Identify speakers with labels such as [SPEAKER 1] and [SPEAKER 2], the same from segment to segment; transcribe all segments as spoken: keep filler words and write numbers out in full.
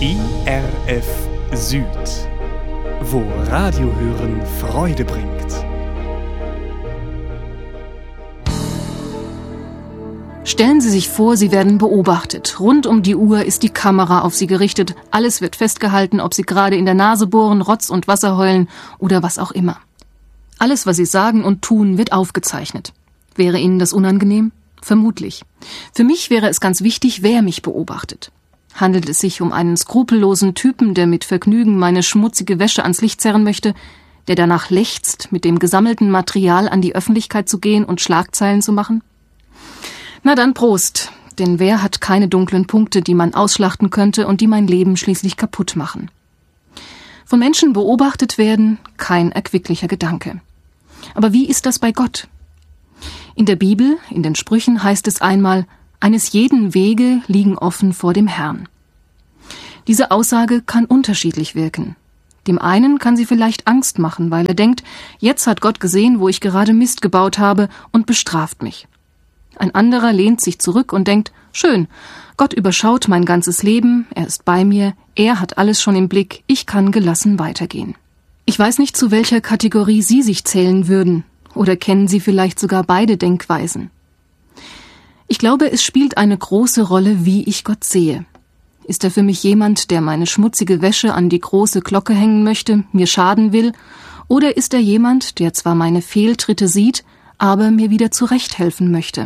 [SPEAKER 1] I R F Süd, wo Radiohören Freude bringt.
[SPEAKER 2] Stellen Sie sich vor, Sie werden beobachtet. Rund um die Uhr ist die Kamera auf Sie gerichtet. Alles wird festgehalten, ob Sie gerade in der Nase bohren, Rotz und Wasser heulen oder was auch immer. Alles, was Sie sagen und tun, wird aufgezeichnet. Wäre Ihnen das unangenehm? Vermutlich. Für mich wäre es ganz wichtig, wer mich beobachtet. Handelt es sich um einen skrupellosen Typen, der mit Vergnügen meine schmutzige Wäsche ans Licht zerren möchte, der danach lechzt, mit dem gesammelten Material an die Öffentlichkeit zu gehen und Schlagzeilen zu machen? Na dann Prost, denn wer hat keine dunklen Punkte, die man ausschlachten könnte und die mein Leben schließlich kaputt machen? Von Menschen beobachtet werden, kein erquicklicher Gedanke. Aber wie ist das bei Gott? In der Bibel, in den Sprüchen heißt es einmal, eines jeden Wege liegen offen vor dem Herrn. Diese Aussage kann unterschiedlich wirken. Dem einen kann sie vielleicht Angst machen, weil er denkt, jetzt hat Gott gesehen, wo ich gerade Mist gebaut habe und bestraft mich. Ein anderer lehnt sich zurück und denkt, schön, Gott überschaut mein ganzes Leben, er ist bei mir, er hat alles schon im Blick, ich kann gelassen weitergehen. Ich weiß nicht, zu welcher Kategorie Sie sich zählen würden, oder kennen Sie vielleicht sogar beide Denkweisen. Ich glaube, es spielt eine große Rolle, wie ich Gott sehe. Ist er für mich jemand, der meine schmutzige Wäsche an die große Glocke hängen möchte, mir schaden will, oder ist er jemand, der zwar meine Fehltritte sieht, aber mir wieder zurechthelfen möchte?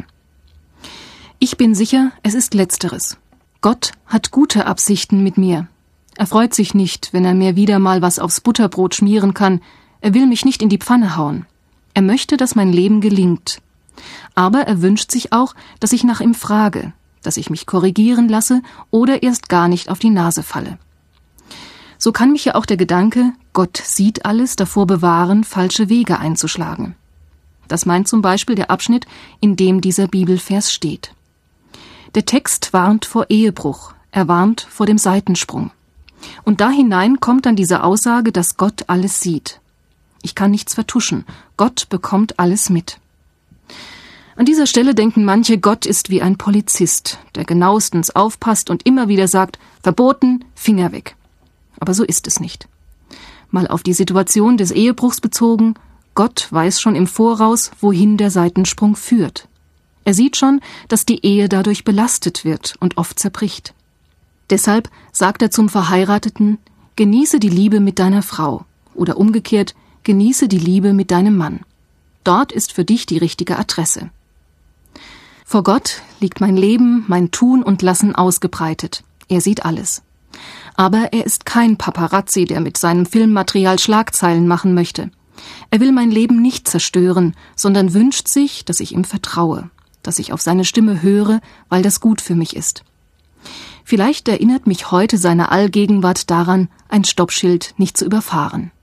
[SPEAKER 2] Ich bin sicher, es ist Letzteres. Gott hat gute Absichten mit mir. Er freut sich nicht, wenn er mir wieder mal was aufs Butterbrot schmieren kann. Er will mich nicht in die Pfanne hauen. Er möchte, dass mein Leben gelingt. Aber er wünscht sich auch, dass ich nach ihm frage, dass ich mich korrigieren lasse oder erst gar nicht auf die Nase falle. So kann mich ja auch der Gedanke, Gott sieht alles, davor bewahren, falsche Wege einzuschlagen. Das meint zum Beispiel der Abschnitt, in dem dieser Bibelvers steht. Der Text warnt vor Ehebruch, er warnt vor dem Seitensprung. Und da hinein kommt dann diese Aussage, dass Gott alles sieht. Ich kann nichts vertuschen, Gott bekommt alles mit. An dieser Stelle denken manche, Gott ist wie ein Polizist, der genauestens aufpasst und immer wieder sagt, verboten, Finger weg. Aber so ist es nicht. Mal auf die Situation des Ehebruchs bezogen, Gott weiß schon im Voraus, wohin der Seitensprung führt. Er sieht schon, dass die Ehe dadurch belastet wird und oft zerbricht. Deshalb sagt er zum Verheirateten, genieße die Liebe mit deiner Frau oder umgekehrt, genieße die Liebe mit deinem Mann. Dort ist für dich die richtige Adresse. Vor Gott liegt mein Leben, mein Tun und Lassen ausgebreitet. Er sieht alles. Aber er ist kein Paparazzi, der mit seinem Filmmaterial Schlagzeilen machen möchte. Er will mein Leben nicht zerstören, sondern wünscht sich, dass ich ihm vertraue, dass ich auf seine Stimme höre, weil das gut für mich ist. Vielleicht erinnert mich heute seine Allgegenwart daran, ein Stoppschild nicht zu überfahren.